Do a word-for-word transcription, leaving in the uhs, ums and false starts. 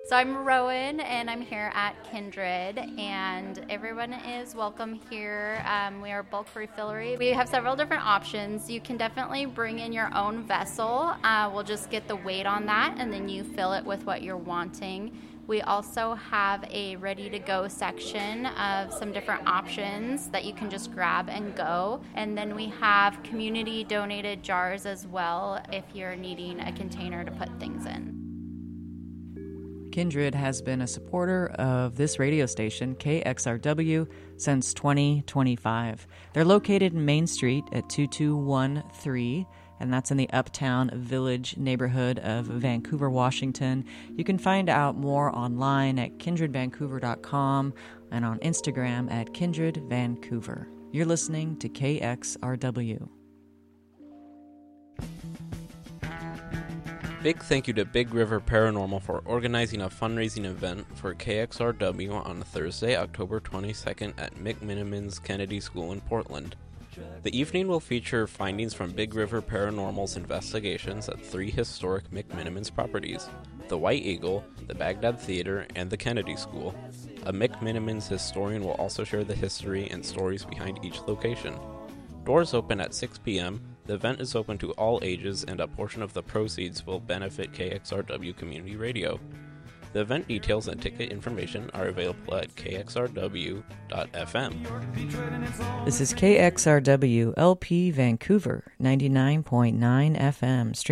So I'm Rowan, and I'm here at Kindred, and everyone is welcome here. Um, we are bulk refillery. We have several different options. You can definitely bring in your own vessel. Uh, we'll just get the weight on that, and then you fill it with what you're wanting. We also have a ready-to-go section of some different options that you can just grab and go. And then we have community-donated jars as well if you're needing a container to put things in. Kindred has been a supporter of this radio station, K X R W, since twenty twenty-five. They're located in Main Street at two two one three, and that's in the Uptown Village neighborhood of Vancouver, Washington. You can find out more online at kindred vancouver dot com and on Instagram at kindred vancouver. You're listening to K X R W. Big thank you to Big River Paranormal for organizing a fundraising event for K X R W on Thursday, October twenty-second at McMenamins Kennedy School in Portland. The evening will feature findings from Big River Paranormal's investigations at three historic McMenamins properties: the White Eagle, the Baghdad Theater, and the Kennedy School. A McMenamins historian will also share the history and stories behind each location. Doors open at six p.m. The event is open to all ages, and a portion of the proceeds will benefit K X R W Community Radio. The event details and ticket information are available at k x r w dot f m. This is K X R W L P Vancouver, ninety-nine point nine F M.